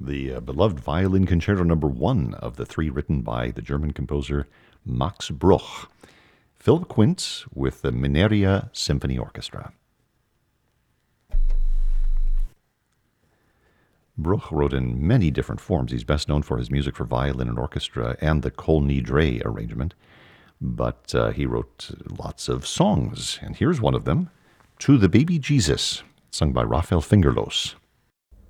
the beloved Violin Concerto Number 1 of the three written by the German composer Max Bruch. Philip Quince with the Mineria Symphony Orchestra. Bruch wrote in many different forms. He's best known for his music for violin and orchestra and the Kol Nidre arrangement. But he wrote lots of songs, and here's one of them, To the Baby Jesus, sung by Raphael Fingerlos.